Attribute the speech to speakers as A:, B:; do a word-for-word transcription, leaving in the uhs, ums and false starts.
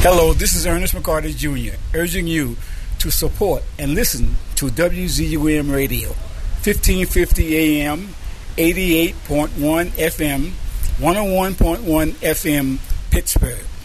A: Hello, this is Ernest McCarty Junior urging you to support and listen to W Z U M Radio, fifteen fifty A M, eighty-eight point one F M, one oh one point one F M, Pittsburgh.